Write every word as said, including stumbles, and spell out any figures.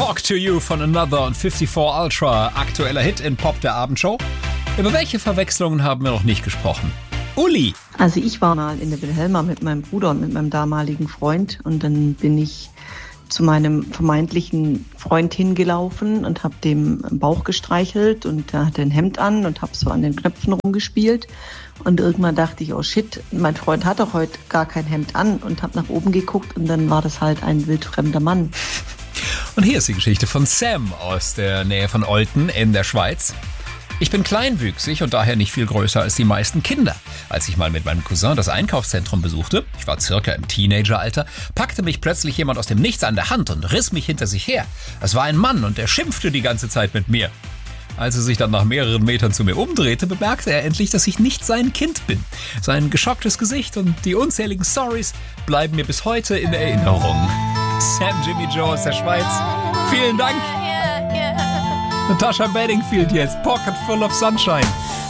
Talk to You von Another und fünfundfünfzig Ultra, aktueller Hit in Pop der Abendshow. Über welche Verwechslungen haben wir noch nicht gesprochen? Uli. Also ich war mal in der Wilhelma mit meinem Bruder und mit meinem damaligen Freund und dann bin ich zu meinem vermeintlichen Freund hingelaufen und habe dem Bauch gestreichelt und er hatte ein Hemd an und habe so an den Knöpfen rumgespielt und irgendwann dachte ich, oh shit, mein Freund hat doch heute gar kein Hemd an und habe nach oben geguckt und dann war das halt ein wildfremder Mann. Und hier ist die Geschichte von Sam aus der Nähe von Olten in der Schweiz. Ich bin kleinwüchsig und daher nicht viel größer als die meisten Kinder. Als ich mal mit meinem Cousin das Einkaufszentrum besuchte, ich war circa im Teenageralter, packte mich plötzlich jemand aus dem Nichts an der Hand und riss mich hinter sich her. Es war ein Mann und er schimpfte die ganze Zeit mit mir. Als er sich dann nach mehreren Metern zu mir umdrehte, bemerkte er endlich, dass ich nicht sein Kind bin. Sein geschocktes Gesicht und die unzähligen Stories bleiben mir bis heute in Erinnerung. Sam Jimmy Joe aus der Schweiz, vielen Dank. Natasha Bedingfield jetzt, Pocket Full of Sunshine.